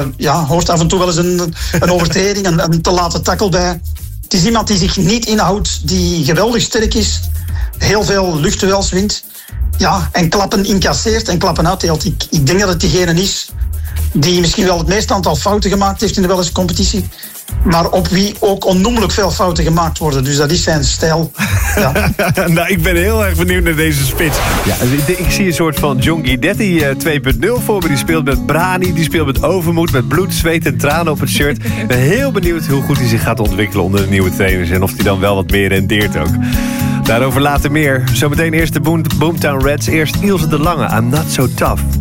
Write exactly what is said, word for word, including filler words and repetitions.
ja, hoort af en toe wel eens een, een overtreding, een, een te late tackle bij. Het is iemand die zich niet inhoudt, die geweldig sterk is, heel veel luchtduels wint. Ja, en klappen incasseert en klappen uitdeelt. Ik, ik denk dat het diegene is die misschien wel het meeste aantal fouten gemaakt heeft in de Belgische competitie, maar op wie ook onnoemelijk veel fouten gemaakt worden. Dus dat is zijn stijl. Ja. Nou, ik ben heel erg benieuwd naar deze spits. Ja, ik, ik zie een soort van John Guidetti uh, twee punt nul voor me. Die speelt met Brani, die speelt met overmoed, met bloed, zweet en tranen op het shirt. Ik ben heel benieuwd hoe goed hij zich gaat ontwikkelen onder de nieuwe trainers en of hij dan wel wat meer rendeert ook. Daarover later meer. Zometeen eerst de Boom, Boomtown Rats. Eerst Ilse de Lange, I'm Not So Tough.